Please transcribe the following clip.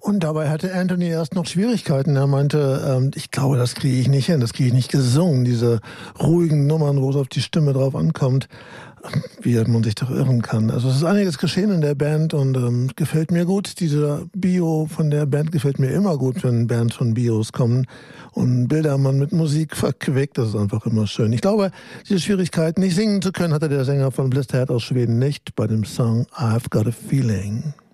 Und dabei hatte Anthony erst noch Schwierigkeiten. Er meinte, ich glaube, das kriege ich nicht hin, das kriege ich nicht gesungen, diese ruhigen Nummern, wo es auf die Stimme drauf ankommt, wie man sich doch irren kann. Also es ist einiges geschehen in der Band und gefällt mir gut. Diese Bio von der Band gefällt mir immer gut, wenn Bands von Bios kommen und Bildermann mit Musik verquickt. Das ist einfach immer schön. Ich glaube, diese Schwierigkeit, nicht singen zu können, hatte der Sänger von Blistered aus Schweden nicht bei dem Song I've Got a Feeling.